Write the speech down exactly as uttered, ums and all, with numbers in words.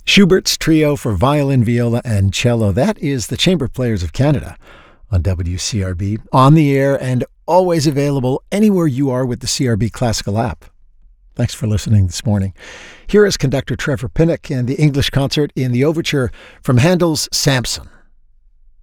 Schubert's Trio for Violin, Viola, and Cello. That is the Chamber Players of Canada on W C R B, on the air and always available anywhere you are with the C R B Classical app. Thanks for listening this morning. Here is conductor Trevor Pinnock and the English concert in the overture from Handel's Samson.